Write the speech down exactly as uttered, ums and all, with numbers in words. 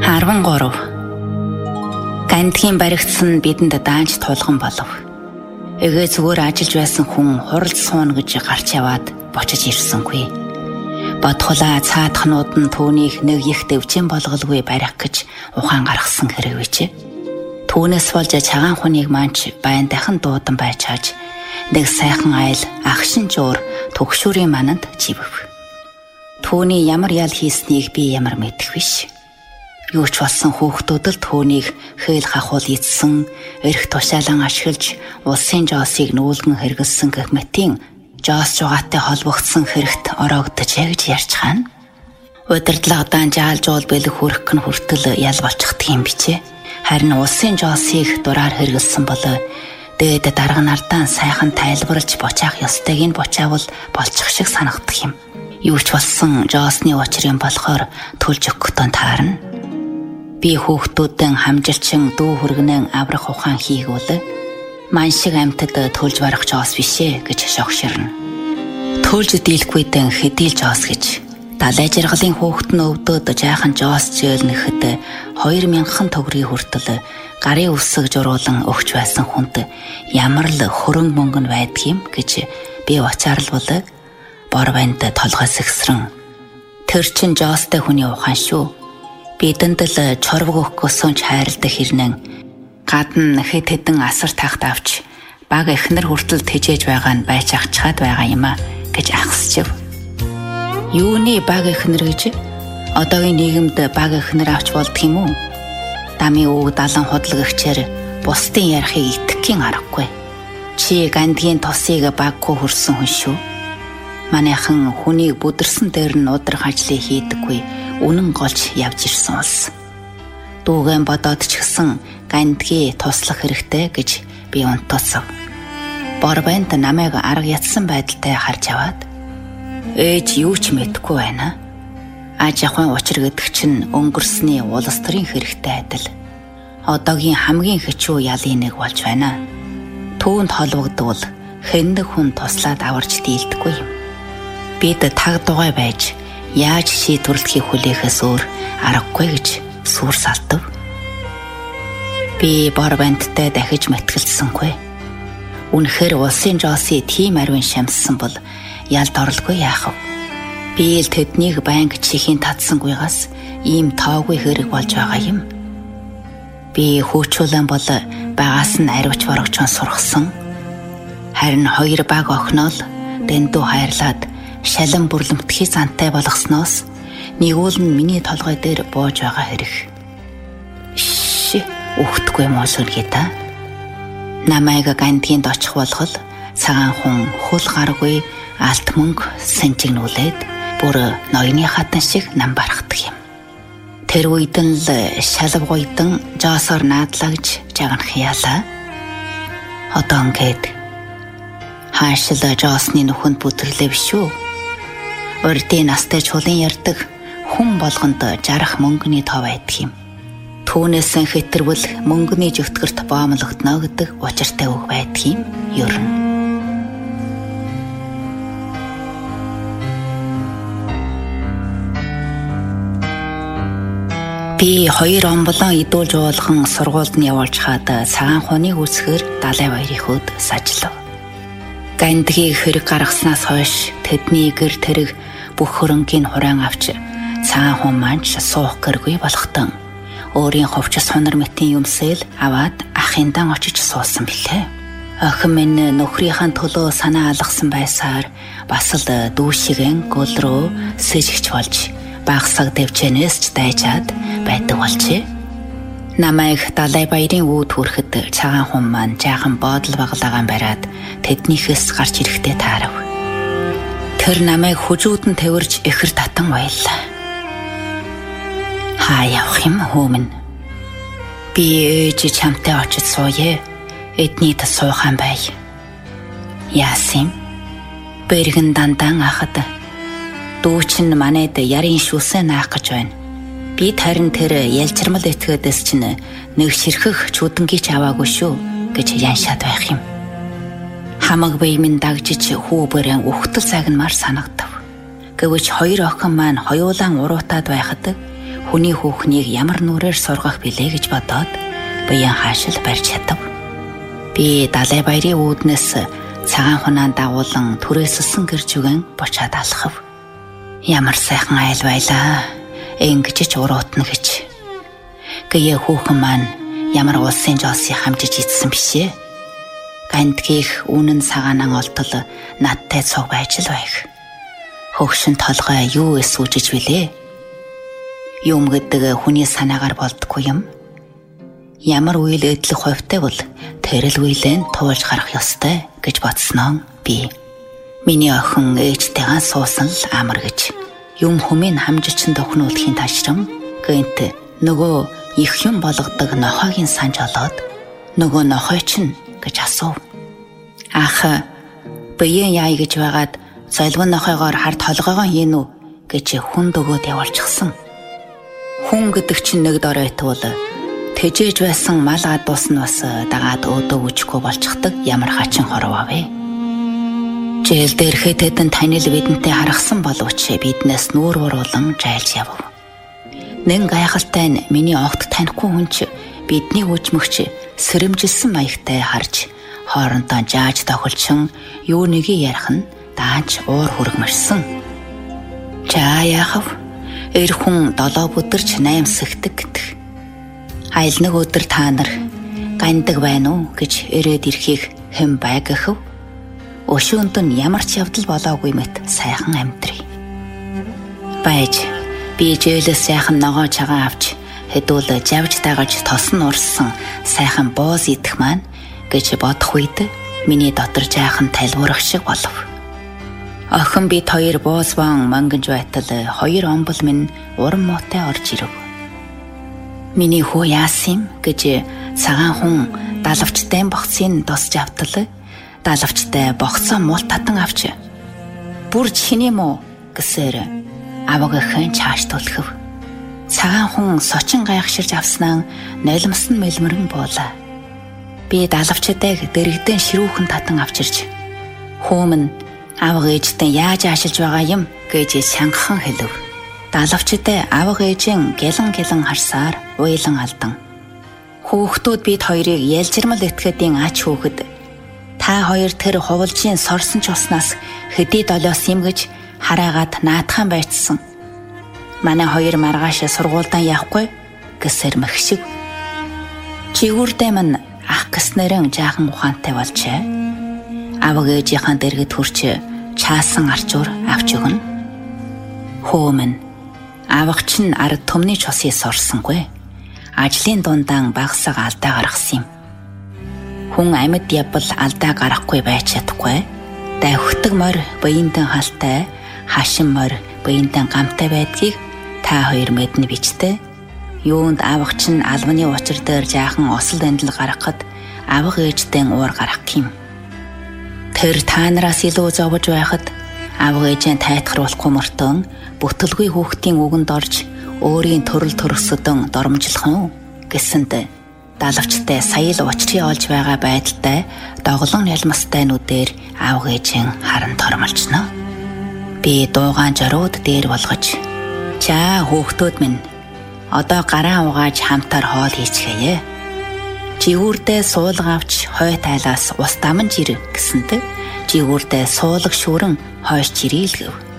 арван гурав. Гандхийн баригдсан бидэнд даанч тулган болов. Эгээ зүгээр ажиллаж байсан хүн хуралд сууна гэж гарч яваад бочиж ирсэнгүй. Бодхолаа цаадхнууд нь түүнийг нэг их дэвжин болголгүй барих гэж ухаан гаргасан хэрэг вэж. Түүнээс болж цагаан хүнийг манч байн дахин дуудан байж чааж нэг сайхан айл агшин жуур төгшүүрийн мананд живэв. Түүний ямар ял хийснийг би ямар мэдэх биш. Юу ч болсон хүүхдүүд л түүнийг хээл хахуул ийдсэн, эрх тушаалан ашиглаж улсын жоосыг нүүлгэн хэрэгэлсэн гэх мэтийн жоос жугаатай холбогдсон хэрэгт ороогдож гэж ярьж хаана. Удирдлагадан жаалжуул бэлэг хүрэх гэн хүртэл ял болчихдаг юм бичээ. Харин улсын жоосыг дураар хэрэгэлсэн бол дээд дарга нардан сайхан тайлбарлаж бочаах ёстойг нь бочаавал болчих шиг санагдах юм. Юу ч болсон жоосны учрын болохоор төлж өгөхдөө таарна. Би хүүхдүүдэн хамжилчин дүү хүргэнэн аврах ухаан хийгүүл ман шиг амьтад төлж барах жоос бишээ гэж шогширна. Төлж дийлэхгүйдэн хэдийл жоос гэж далай жаргалын хүүхэд нь өвдөд жаахан жоос зөөлнөхэд хоёр мянган төгрөгийн хүртэл гарын үсэг журуулан өгч байсан хүнд ямар л хөрөнгө мөнгө нь байдгийм гэж би уцаарлвал бор банд толгоос ихсрэн тэр чин жоостой хүний ухаан шүү. Бидэнд л чорвог өгөхгүйсэн ч хайрладаг хэрнэн гадна хэд хэдэн асар тахт авч баг эхнэр хүртэл тэжээж байгаа нь байж ахчаад байгаа юм а гэж ахсчив. Юуны баг эхнэр гэж одоогийн нийгэмд баг эхнэр авч болдг юм уу? Дамын үг далан худалгагчаар бусдын ярихыг итгэхийн аргагүй. Чи гандгийн тосыг баггүй хөрсөн хүн шүү. Манайхан хүнийг бүдэрсэн дээр нь удрах ажлыг хийдэггүй үнэн голж явж ирсэн улс. Дүүгэн бодоод ч гэсэн гандгий туслах хэрэгтэй гэж би унтууцав. Бор банд намайг арга ятсан байдалтай харж аваад ээж юу ч мэдэхгүй байна. Аж ахуйн учир гэдэг чинь өнгөрсний улс төрийн хэрэгтэй адил. Одоогийн хамгийн хэцүү ялын нэг болж байна. Түүнд холбогдвол хэн нэг хүн туслаад аварч дийлдэхгүй юм. Бид таг дугай байж яаж шийдвэрлэхийг хүлээхээс өөр аргагүй гэж сүр салтав. Би бор бандтай дахиж мэтгэлцсэнгүй. Үнэхээр улсын жоосыг тийм ариун шамссан бол ялд орлогүй яах вэ? Би л тэднийг банк чихийн татсангүйгаас ийм тоогүй хэрэг болж байгаа юм. Би хөөчүүлэн бол багаас нь ариуч борогчон сургасан. Харин хоёр баг охиноо л дэндүү хайрлаад шалан бүрлэмтгий зантай болгосноос нэгүүл нь миний толгой дээр бууж байгаа хэрэг. Ши, үхтгүй моосургий та. Намайг гандгийнд очих болгол цагаан хүн хөл гаргүй алт мөнгө санжигнүүлээд бүр ноёны хатан шиг нам барахдаг юм. Тэр үед нь л шалав гойдон жоосоор наадлаа гэж жаганах яалаа. Одоо ингээд хаашил жоосны нүхэнд бүтэглээ биш үү? Урдын настай чулын ярддаг хүн болгонд жарах мөнгөний тоо байдаг юм. Түүнээс хэтэрвэл мөнгөний жигтгэрт боомлогдно гэдэг учиртай үг байдаг юм. Ер нь би хоёр омблон идүүлж уулган сургуульд нь явуулж хаад цагаан хоныг үсгээр далай баярын хөөд сажлав. Гандгийг хэрэг гаргаснаас хойш тэдний гэр тэрэг бүх хөрөнгийн хураан авч цагаан хүн манч суух гэргүй болохтон өөрийн ховчс хонор мэтийн юмсэл аваад ахындан очиж суусан билээ. Охин минь нөхрийнхээ төлөө санаа алгасан байсаар бас л дүүшигэн гол руу сэжигч болж багсаг дэвчэнээс ч дайжаад байдаг болжээ. Намайг далай баярын үүд хүрэхэд цагаан хүн маань жаахан боодол баглагаан бариад тэднийхээс гарч ирэхдээ таарав. Тэр намайг хүжүүдэн тэрж ихэр татан баяллаа. Хаа явах юм хөөмн? Би ээж чамтай очиж сууя. Эднийд суухан бай. Яасан? Бэргэн дандан ахад дүүчин манайд ярин шүсээ наах гэж байна. Би тарин тэр ялчирмал этгээдэс чинь нэг ширхэх чүдэнгийн ч аваагүй шүү гэж яншаад байх юм. Хамаг бие минь дагжиж хүү бэрэн ухтал цагнмаар санагдав. Гэвч хоёр охин маань хоёулаан уруутаад байхад хүний хүүхнийг ямар нүрээр сургах билээ гэж бодоод буян хаашил барьж чадав. Би далай баярын үүднээс цагаан хунаан дагуулan түрээсэлсэн гэржүгэн бочаад алхав. Ямар сайхан айл байлаа. Ингэж ч уруутна гэж. Гээ хүүхэн маань ямар улсын жоосыг хамжиж идсэн бишээ. Гандгийх үнэн цагаанан олтол надтай цуг байж л байх. Хөгшин толгой юу эсвүжиж билээ? Юм гэдэг хүний санаагаар болдгүй юм. Ямар үйл эдлэх хувьтай бол тэр л үйлэн туулж гарах ёстой гэж бодсноо би. Миний охин ээжтэйгээ суусан л амар гэж. Юм хүмийн хамжичин дохнуулахын ташрам гэнт нөгөө их юм болгодог нохойгийн санж олоод нөгөө нохой чинь гэж асуув. Ах, биеийн яа гэж байгаад золгон нохойгоор хард толгоогоо хийн үү гэж хүн дөгөөд явуулчихсан. Хүн гэдэг чинь нэг дор байтвал тэжээж байсан мал гадуус нь бас дагаад өөдөө үжихгүй болчихдаг ямар хачин хорвоо вэ? Жээл дээр хэтэдэн танил бидэнтэй харгасан боловч биднээс нүүр уруулан жайлж явв. Нэн гайхалтай нь миний огт танихгүй хүн ч бидний үжмөгч сэрэмжилсэн маягтай харж хоорондоо жааж тохилчин юу нэгийг ярих нь даанч уур хүргмэрсэн. За яахав? Эр хүн долоо бүдэрч наймсагдаг гэдэг. Айл нэг өдөр та нар гандаг байна уу гэж ирээд ирэхийг хэн байг гэхв? Өшөөнд нь ямар ч явдал болоогүй мэт сайхан амьдрий. Байж би жээлээс сайхан ногоо чагаа авч хэдүүл жавж дагаж тосон урссан сайхан бооз идэх маань гэж бодох үед миний дотор жаахан талбарах шиг болов. Охин бид хоёр бооз баан мангаж байтал хоёр омбол минь уран муутай орж ирэв. Миний хүү яасан юм гэж цагаан хүн далавчтай богцыг досж автал далавчтай богцоо муул татан авч бүр чиний мó гэсээр аваагийнхэн чааш түлхэв. Цагаан хүн сочин гайхширж авснаа нулимс нь мэлмэрэн буулаа. Би далавчтай дэрэгдэн ширүүхэн татан авчирч хүүмэн аваг ээжтэй яаж аашилж байгаа юм гэж шангахан хэлв. Далавчтай аваг ээжийн гэлэн гэлэн харсаар уйлан алдан. Хүүхдүүд бид хоёрыг ялжирмал этгээдийн ач хүүхэд та хоёр тэр хувалжийн сорсон ч уснаас хэдий долоос юм гэж хараагаад наадхан байцсан. Манай хоёр маргааш сургуультай явахгүй гэсээр мэгшиг. Жигүүрдээ мань ах гэснэрэн жаахан ухаантай болжээ. Аваг ээжийнхэн дэргэд хурч чаасан арчуур авч өгнө. Хөөмэн аваг чинь ард түмний чусыг сорсонгүй. Ажлын дундаан багсаг алдаа гаргасан юм. Хүн амьд явбал алдаа гарахгүй байж чадахгүй. Давхдаг морь биендэн халтай, хашин морь биендэн гамтай байдгийг та хоёр мэднэ бичтэй. Юунд авах чинь албаны учир дээр жаахан осол дандал гаргахад авах ээжтэй уур гарах юм. Тэр та нараас илүү зовж байхад авах ээжээ тайтгаруулахгүй мөртөө бүтэлгүй хүүхдийн үгэнд орж өөрийн төрөл төрөсөдөн дормжлох нь гэсэнд далавчтай сая л учрыг олж байгаа байдалтай доголон ялмастай нүдээр авах ээжийн харан тормолжно. Би дуугаан жорууд дээр болгож "За хүүхдүүд минь одоо гараа угааж хамтаар хоол хийчихье. Жигүүрдээ суулга авч хой тайлаас ус дамж ир" гэсэнтэй жигүүрдээ суулга шүүрэн хойш жирэлгэв.